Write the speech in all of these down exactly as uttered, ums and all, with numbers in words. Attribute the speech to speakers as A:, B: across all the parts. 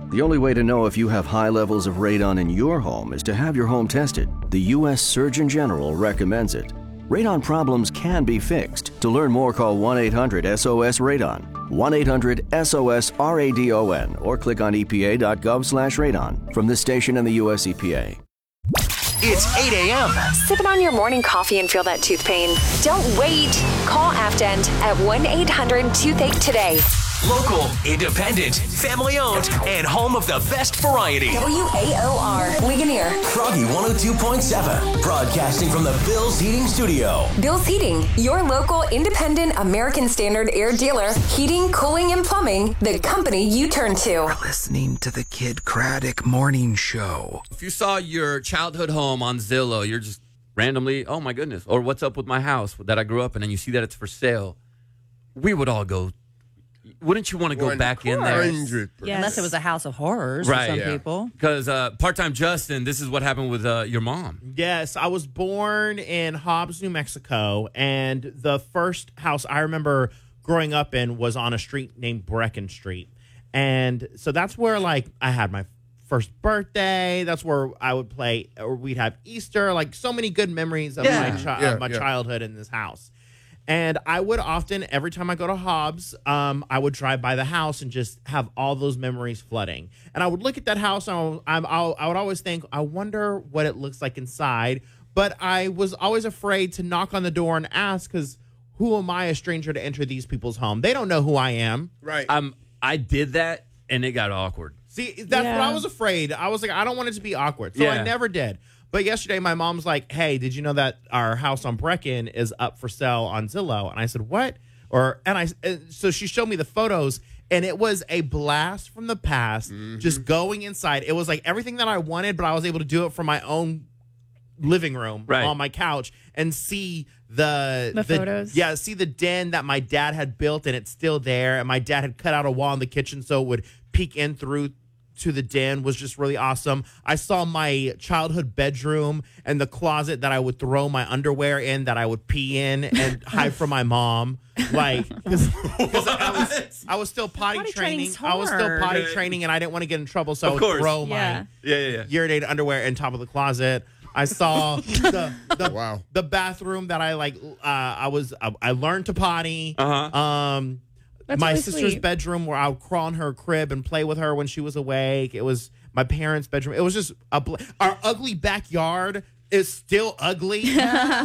A: The only way to know if you have high levels of radon in your home is to have your home tested. The U S Surgeon General recommends it. Radon problems can be fixed. To learn more, call one eight hundred S O S radon, one eight hundred S O S R A D O N, or click on E P A dot gov slash radon. From this station and the U S E P A.
B: It's eight a.m.
C: Sip it on your morning coffee and feel that tooth pain. Don't wait. Call Afdent at one eight hundred toothache today.
B: Local, independent, family-owned, and home of the best variety.
C: W A O R, Ligonier.
B: Froggy one oh two point seven, broadcasting from the Bill's Heating Studio.
C: Bill's Heating, your local independent American Standard air dealer. Heating, cooling, and plumbing, the company you turn to.
D: Listening to the Kid Craddock Morning Show.
E: If you saw your childhood home on Zillow, you're just randomly, oh my goodness, or what's up with my house that I grew up in, and you see that it's for sale, we would all go, wouldn't you want to go back in there?
F: Yes. Unless it was a house of horrors
E: right,
F: for some
E: yeah.
F: people.
E: Because uh, part-time Justin, this is what happened with uh, your mom.
G: Yes, I was born in Hobbs, New Mexico, and the first house I remember growing up in was on a street named Brecken Street. And so that's where, like, I had my first birthday. That's where I would play, or we'd have Easter, like so many good memories of
E: Yeah.
G: my, chi-
E: Yeah,
G: of my
E: yeah.
G: childhood in this house. And I would often, every time I go to Hobbs, um, I would drive by the house and just have all those memories flooding. And I would look at that house, and I would, I'm, I'll, I would always think, I wonder what it looks like inside. But I was always afraid to knock on the door and ask, because who am I, a stranger, to enter these people's home? They don't know who I am.
E: Right. Um, I did that, and it got awkward.
G: See, that's
E: Yeah.
G: what I was afraid. I was like, I don't want it to be awkward. So I
E: Yeah.
G: never did. But yesterday, my mom's like, hey, did you know that our house on Brecken is up for sale on Zillow? And I said, what? Or and I and so she showed me the photos, and it was a blast from the past, just going inside. It was like everything that I wanted, but I was able to do it from my own living room
E: Right.
G: on my couch and see the,
H: The photos.
G: Yeah, see the den that my dad had built, and it's still there. And my dad had cut out a wall in the kitchen so it would peek in through to the den. Was just really awesome. I saw my childhood bedroom and the closet that I would throw my underwear in, that I would pee in and hide from my mom. Like, because I was, I was still potty,
F: Potty
G: training.
F: training's
G: I was still potty
E: hard.
G: training, and I didn't want to get in trouble, so
E: Of
G: I would
E: course.
G: throw
F: Yeah.
G: my
E: Yeah, yeah, yeah.
G: urinated underwear in top of the closet. I saw the the,
I: Wow.
G: the bathroom that I like. Uh, I was I, I learned to potty.
E: Uh-huh.
G: Um,
H: That's
G: my
H: really
G: sister's
H: sweet.
G: bedroom where I would crawl in her crib and play with her when she was awake. It was my parents' bedroom. It was just a bl- our ugly backyard is still ugly, it's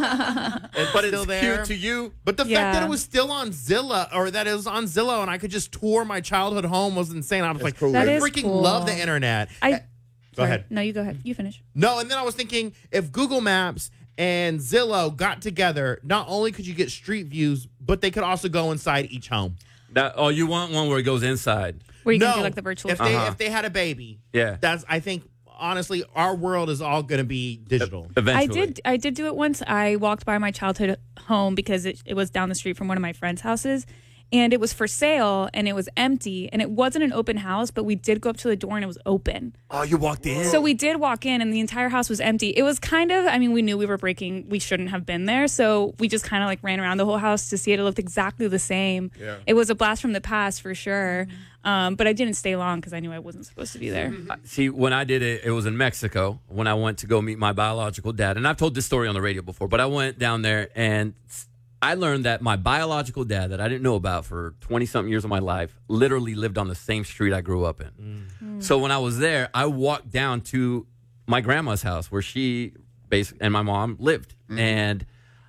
E: But
G: still
E: it's
G: there.
E: cute to you.
G: But the fact
H: Yeah.
G: that it was still on Zillow, or that it was on Zillow, and I could just tour my childhood home was insane. I was like,
I: cool.
H: That
G: I
H: is
G: freaking
H: cool.
G: love the internet.
H: I
G: Go
H: sorry.
G: ahead.
H: No, you go ahead. You finish.
G: No, and then I was thinking, if Google Maps and Zillow got together, not only could you get street views, but they could also go inside each home.
E: That, oh, you want one where it goes inside.
H: Where you
G: no,
H: can do like the virtual.
G: if they
E: Uh-huh.
G: if they had a baby,
E: Yeah.
G: that's I think honestly our world is all going to be digital.
E: Eventually.
H: I did. I did do it once. I walked by my childhood home because it, it was down the street from one of my friends' houses, and it was for sale, and it was empty, and it wasn't an open house, but we did go up to the door and it was open.
E: Oh, you walked in?
H: So we did walk in, and the entire house was empty. It was kind of. I mean, we knew we were breaking. We shouldn't have been there, so we just kind of like ran around the whole house to see it. It looked exactly the same.
I: Yeah.
H: It was a blast from the past for sure. Um, but I didn't stay long because I knew I wasn't supposed to be there.
E: Uh, See, when I did it, it was in Mexico when I went to go meet my biological dad. And I've told this story on the radio before, but I went down there and I learned that my biological dad, that I didn't know about for twenty-something years of my life, literally lived on the same street I grew up in.
H: Mm.
E: So when I was there, I walked down to my grandma's house where she basically, and my mom lived. And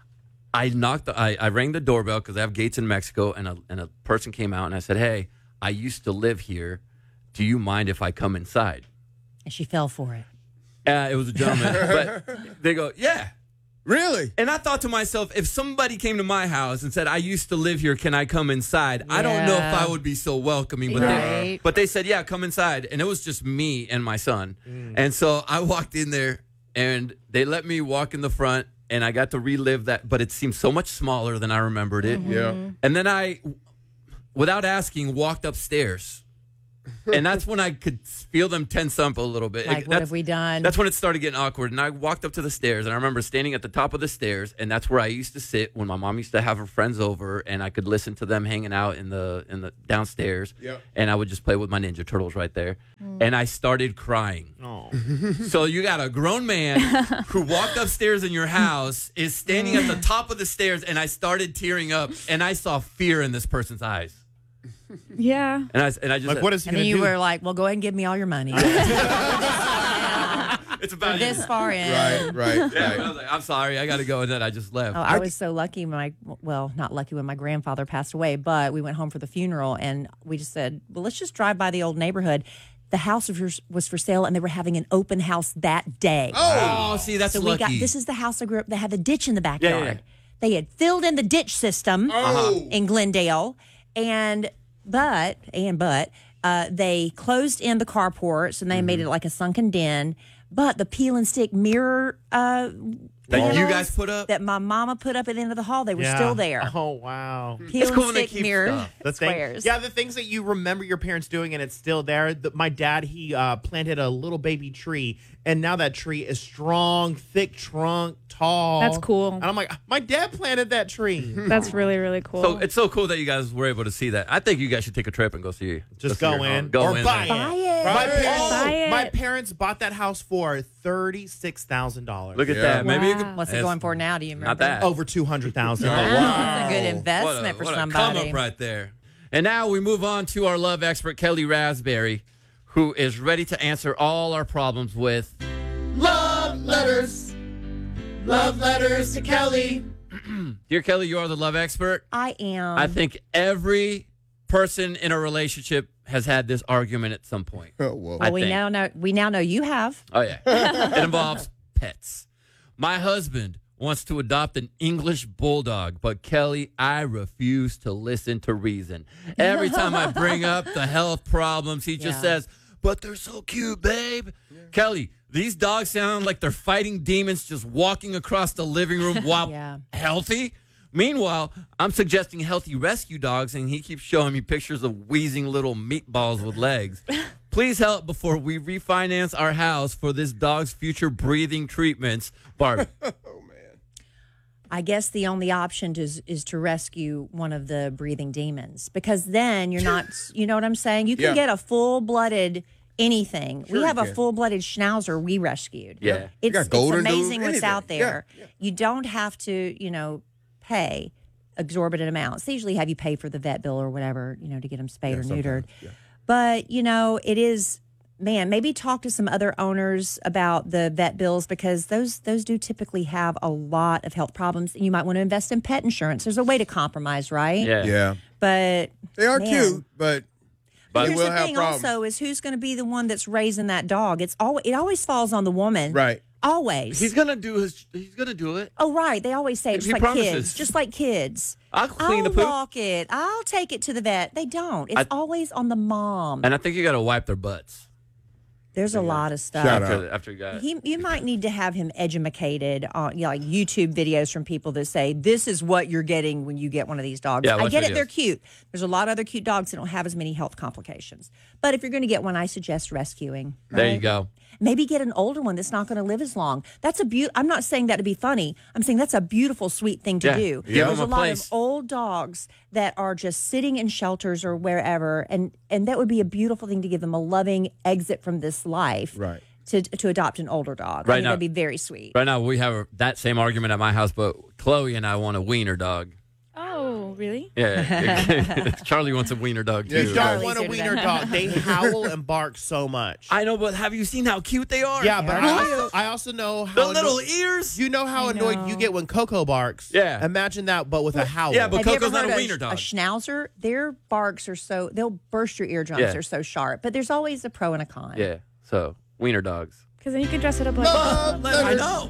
E: I knocked, the, I, I rang the doorbell because I have gates in Mexico, and a, and a person came out and I said, hey, I used to live here. Do you mind if I come inside?
F: And she fell for it.
E: Uh, it was a gentleman. But they go, yeah.
I: Really?
E: And I thought to myself, if somebody came to my house and said, I used to live here, can I come inside? I don't know if
F: Yeah.
E: I would be so welcoming. But, they,
F: Right.
E: but they said, yeah, come inside. And it was just me and my son. And so I walked in there, and they let me walk in the front, and I got to relive that. But it seemed so much smaller than I remembered it.
I: Yeah.
E: And then I, without asking, walked upstairs. And that's when I could feel them tense up a little bit.
F: Like,
E: It-
F: what
E: that's-
F: have we done?
E: That's when it started getting awkward. And I walked up to the stairs, and I remember standing at the top of the stairs, and that's where I used to sit when my mom used to have her friends over, and I could listen to them hanging out in the in the downstairs.
I: Yep.
E: And I would just play with my Ninja Turtles right there.
F: Mm.
E: And I started crying.
G: Oh.
E: So you got a grown man who walked upstairs in your house, is standing at the top of the stairs, and I started tearing up, and I saw fear in this person's eyes.
H: Yeah.
E: And I and I just
G: Like,
E: said,
G: what is he
F: And
G: going
F: then
G: to
F: you
G: do?
F: were like, well, go ahead and give me all your money.
E: it's about
F: this
E: you.
F: far in.
I: Right, right,
E: Yeah,
I: right.
E: I was like, I'm sorry, I got to go, and then I just left.
F: Oh, I was so lucky when my, well, not lucky when my grandfather passed away, but we went home for the funeral and we just said, well, let's just drive by the old neighborhood. The house was was for sale and they were having an open house that day.
E: Oh, see, that's
F: so
E: lucky.
F: we got, this is the house I grew up, they had the ditch in the
E: Yeah,
F: backyard.
E: yeah, yeah.
F: They had filled in the ditch system
I: Oh.
F: in Glendale and, but, and but, uh, they closed in the carports and they made it like a sunken den. But the peel and stick mirror uh,
E: That you
F: panels
E: guys put up?
F: that my mama put up at the end of the hall, they were
G: Yeah.
F: still there.
G: Oh, wow.
F: Peel
E: It's
F: and
E: cool when they
F: stick
E: keep
F: mirror
E: stuff.
G: The thing,
F: squares.
G: yeah, the things that you remember your parents doing and it's still there. The, my dad, he uh, planted a little baby tree, and now that tree is strong, thick trunk, tall.
H: That's cool.
G: And I'm like, my dad planted that tree.
H: That's really, really cool.
E: So it's so cool that you guys were able to see that. I think you guys should take a trip and go see.
G: Just
E: see
G: go
E: your
G: in
E: home. Go
G: or
E: in
G: buy
E: there.
G: it.
F: Buy it.
G: My parents,
H: Buy it.
G: my parents bought that house for thirty-six thousand dollars.
E: Look at
I: Yeah.
E: that. Maybe you
H: Wow.
E: could.
F: What's it
E: it's
F: going for now? Do you remember?
E: Not that.
G: Over two hundred thousand.
F: Wow. That's a good
E: What a,
F: investment for
E: what a come
F: somebody.
E: up right there. And now we move on to our love expert, Kelly Raspberry, who is ready to answer all our problems with
G: Love letters. Love letters to Kelly.
E: Dear Kelly, you are the love expert.
F: I am.
E: I think every person in a relationship has had this argument at some point.
I: Oh, whoa.
E: I
F: well, we
E: think.
F: now know. We now know you have.
E: Oh, yeah. It involves pets. My husband wants to adopt an English bulldog, but Kelly, I refuse to listen to reason. Every time I bring up the health problems, he just
F: Yeah.
E: says, but they're so cute, babe. Kelly, these dogs sound like they're fighting demons just walking across the living room while
F: Yeah.
E: healthy. Meanwhile, I'm suggesting healthy rescue dogs, and he keeps showing me pictures of wheezing little meatballs with legs. Please help before we refinance our house for this dog's future breathing treatments. Barbie.
F: I guess the only option to, is is to rescue one of the breathing demons because then you're not. You know what I'm saying? You can
I: Yeah.
F: get a full blooded anything.
I: Sure
F: we have
I: you
F: a
I: can.
F: full blooded schnauzer we rescued.
E: Yeah.
F: It's,
I: got
F: it's
I: golden doodle,
F: amazing what's
I: anything.
F: out there. You don't have to, you know, pay exorbitant amounts. They usually have you pay for the vet bill or whatever, you know, to get them spayed or neutered. But, you know, it is, man, maybe talk to some other owners about the vet bills because those those do typically have a lot of health problems. And you might want to invest in pet insurance. There's a way to compromise, right?
E: Yeah.
I: Yeah.
F: But
I: They are
F: man.
I: cute, but
E: But
I: they
F: here's
I: will
F: the
I: have
F: thing
I: problems.
F: also is who's going to be the one that's raising that dog. It's always it always falls on the woman.
I: Right.
F: Always.
E: He's gonna do his. He's gonna do it.
F: Oh, right. They always say it, just
E: He
F: like
E: promises.
F: kids. Just like kids.
E: I'll clean
F: I'll
E: the poop.
F: walk it. I'll take it to the vet. They don't. It's
E: I-
F: always on the mom.
E: And I think you got to wipe their butts
F: There's a lot of stuff.
I: Shout
E: after after you got.
F: He, you might need to have him educated on, you know, like YouTube videos from people that say this is what you're getting when you get one of these dogs.
E: Yeah,
F: I
E: watch
F: get it;
E: videos.
F: they're cute. There's a lot of other cute dogs that don't have as many health complications. But if you're going to get one, I suggest rescuing.
E: There you
F: right?
E: go.
F: Maybe get an older one that's not going to live as long. That's a beaut. I'm not saying that to be funny. I'm saying that's a beautiful, sweet thing to
E: Yeah.
F: do.
E: Give
F: There's
E: them
F: a
E: a
F: lot
E: place.
F: of old dogs that are just sitting in shelters or wherever, and and that would be a beautiful thing to give them a loving exit from this life.
I: Right.
F: To to adopt an older dog.
E: Right
F: I think
E: now-
F: that'd be very sweet.
E: Right now we have that same argument at my house, but Chloe and I want a wiener dog.
H: Oh, really?
E: Yeah, Charlie wants a wiener dog too.
I: Yeah,
G: You don't
F: Charlie's
G: want a
F: here
G: wiener
F: today.
G: dog. They howl and bark so much.
E: I know, but have you seen how cute they are?
G: yeah, but I
F: Yeah.
G: also, I also know
E: the
G: how
E: little
G: anno-
E: ears.
G: you know how
H: I
G: annoyed
H: know.
G: you get when Coco barks.
E: Yeah.
G: Imagine that, but with a howl.
E: yeah, but
F: Have you ever
E: Coco's not
F: heard
E: a
F: of
E: wiener dog.
F: A schnauzer, their barks are so they'll burst your eardrums.
E: Yeah.
F: They're so sharp. But there's always a pro and a con.
E: Yeah, so wiener dogs.
H: Because then you could dress it up like.
I: Love
E: I
I: letters.
E: know.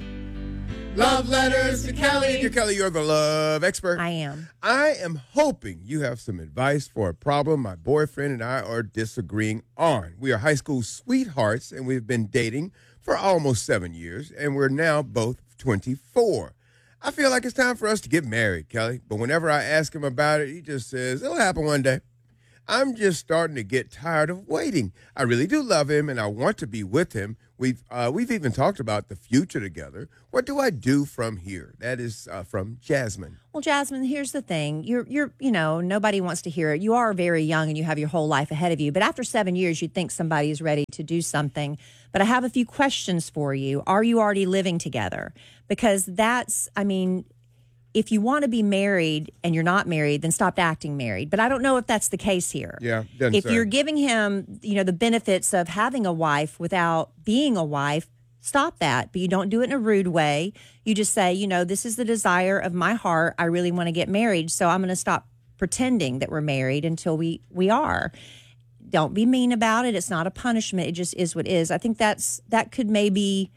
I: Love letters to Kelly. Dear Kelly, you're the love expert.
F: I am.
I: I am hoping you have some advice for a problem my boyfriend and I are disagreeing on. We are high school sweethearts, and we've been dating for almost seven years, and we're now both twenty-four. I feel like it's time for us to get married, Kelly, but whenever I ask him about it, he just says, it'll happen one day. I'm just starting to get tired of waiting. I really do love him, and I want to be with him. We've uh, we've even talked about the future together. What do I do from here? That is uh, from Jasmine.
F: Well, Jasmine, here's the thing. You're, you're, you know, nobody wants to hear it. You are very young and you have your whole life ahead of you. But after seven years, you'd think somebody is ready to do something. But I have a few questions for you. Are you already living together? Because that's, I mean, if you want to be married and you're not married, then stop acting married. But I don't know if that's the case here.
I: Yeah, doesn't
F: if
I: say.
F: you're giving him, you know, the benefits of having a wife without being a wife, stop that. But you don't do it in a rude way. You just say, you know, this is the desire of my heart. I really want to get married, so I'm going to stop pretending that we're married until we we are. Don't be mean about it. It's not a punishment. It just is what it is. I think that's that could maybe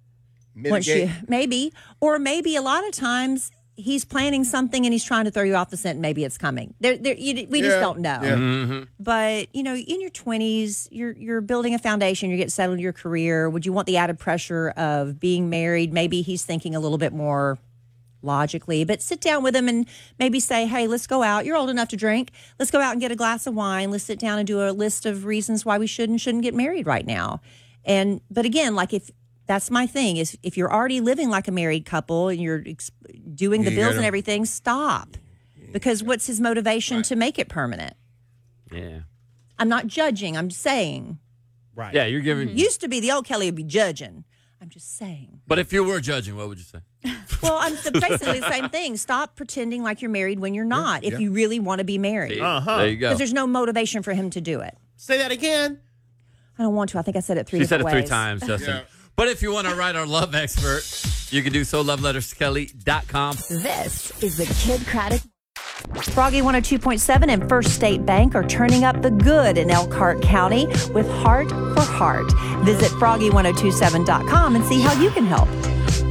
F: once you maybe or maybe a lot of times he's planning something and he's trying to throw you off the scent. And maybe it's coming. There, there. You, we
I: Yeah,
F: just don't know.
I: yeah.
E: Mm-hmm.
F: But you know, in your twenties, you're you're building a foundation. You're getting settled in your career. Would you want the added pressure of being married? Maybe he's thinking a little bit more logically. But sit down with him and maybe say, "Hey, let's go out. You're old enough to drink. Let's go out and get a glass of wine. Let's sit down and do a list of reasons why we should and shouldn't get married right now." And but again, like if that's my thing is if you're already living like a married couple and you're ex- doing the
I: You
F: bills
I: gotta-
F: and everything, stop. Because what's his motivation to make it permanent?
E: Yeah.
F: I'm not judging. I'm saying.
G: Right.
E: Yeah, you're giving.
F: Used to be the old Kelly would be judging. I'm just saying.
E: But if you were judging, what would you say?
F: Well, I'm basically the same thing. Stop pretending like you're married when you're not. If
I: yeah.
F: you really want to be married,
G: Uh-huh.
E: There you go.
F: because there's no motivation for him to do it.
G: Say that again.
F: I don't want to. I think I said it three
E: She said
F: different
E: it three
F: ways.
E: times, Justin.
I: Yeah.
E: But if you want to write our love expert, you can do so. love letters kelly dot com.
C: This is the Kid Craddock.
F: Froggy one oh two point seven and First State Bank are turning up the good in Elkhart County with Heart for Heart. Visit froggy ten twenty-seven dot com and see how you can help.